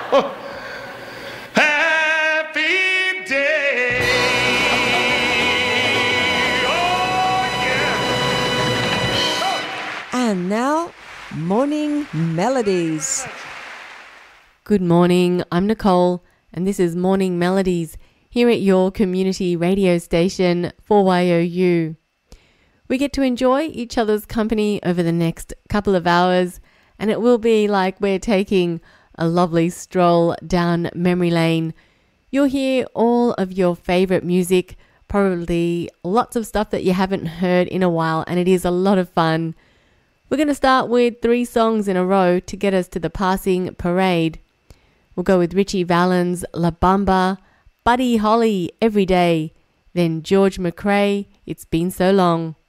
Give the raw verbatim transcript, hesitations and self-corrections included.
Happy day. Oh, yeah. And now, Morning Melodies. Good morning, I'm Nicole, and this is Morning Melodies here at your community radio station four Y O U. We get to enjoy each other's company over the next couple of hours, and it will be like we're taking a lovely stroll down memory lane. You'll hear all of your favorite music, probably lots of stuff that you haven't heard in a while, and it is a lot of fun. We're going to start with three songs in a row to get us to the passing parade. We'll go with Richie Valens' La Bamba, Buddy Holly, Every Day, then George McRae, It's Been So Long.